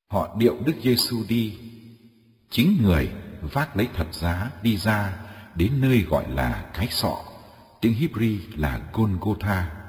Họ điệu Đức Giêsu đi. Chính người vác lấy thập giá đi ra đến nơi gọi là cái sọ, tiếng Hebrew là Golgotha.